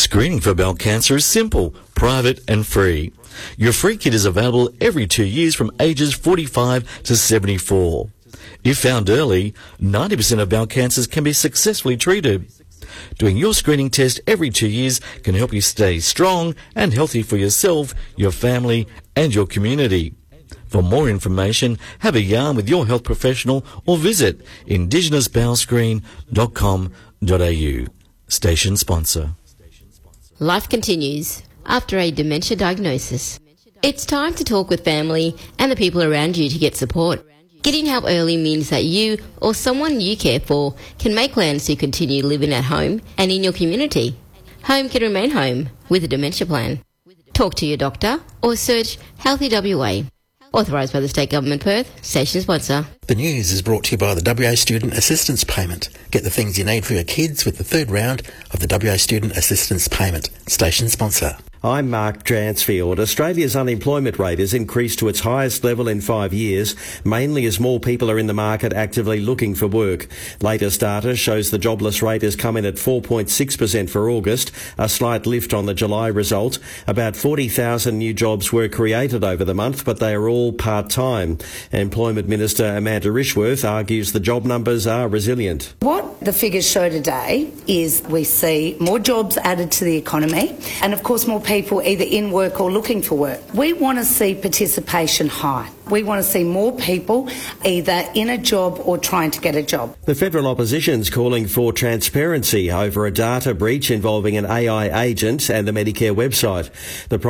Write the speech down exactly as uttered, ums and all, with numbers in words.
Screening for bowel cancer is simple, private and free. Your free kit is available every two years from ages forty-five to seventy-four. If found early, ninety percent of bowel cancers can be successfully treated. Doing your screening test every two years can help you stay strong and healthy for yourself, your family and your community. For more information, have a yarn with your health professional or visit indigenous bowel screen dot com dot a u. Station sponsor. Life continues after a dementia diagnosis. It's time to talk with family and the people around you to get support. Getting help early means that you or someone you care for can make plans to continue living at home and in your community. Home can remain home with a dementia plan. Talk to your doctor or search Healthy W A. Authorised by the State Government Perth, station sponsor. The news is brought to you by the W A Student Assistance Payment. Get the things you need for your kids with the third round of the W A Student Assistance Payment. Station sponsor. I'm Mark Dransfield. Australia's unemployment rate has increased to its highest level in five years, mainly as more people are in the market actively looking for work. Latest data shows the jobless rate has come in at four point six percent for August, a slight lift on the July result. About forty thousand new jobs were created over the month, but they are all part-time. Employment Minister Amanda Rishworth argues the job numbers are resilient. What the figures show today is we see more jobs added to the economy and, of course, more people people either in work or looking for work. We want to see participation high. We want to see more people either in a job or trying to get a job. The federal opposition's calling for transparency over a data breach involving an A I agent and the Medicare website. The